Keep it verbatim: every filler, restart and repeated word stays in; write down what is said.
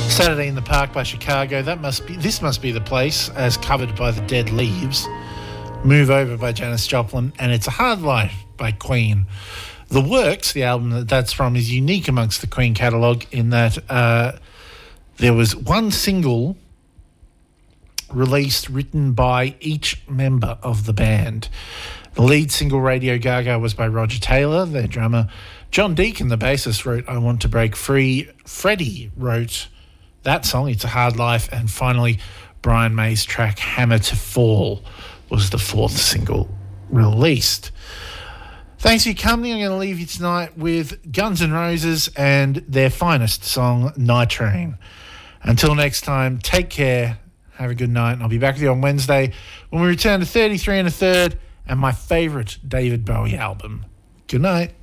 Saturday in the Park by Chicago. That must be. This must be the place, as covered by the Dead Leaves. Move Over by Janis Joplin, and It's a Hard Life by Queen. The Works, the album that that's from, is unique amongst the Queen catalogue in that uh, there was one single released written by each member of the band. The lead single, Radio Gaga, was by Roger Taylor, their drummer. John Deacon, the bassist, wrote I Want to Break Free. Freddie wrote that song, It's a Hard Life. And finally, Brian May's track, Hammer to Fall, was the fourth single released. Thanks for your company. I'm going to leave you tonight with Guns N' Roses and their finest song, Nitrane. Until next time, take care, have a good night, and I'll be back with you on Wednesday when we return to thirty-three and a third and my favourite David Bowie album. Good night.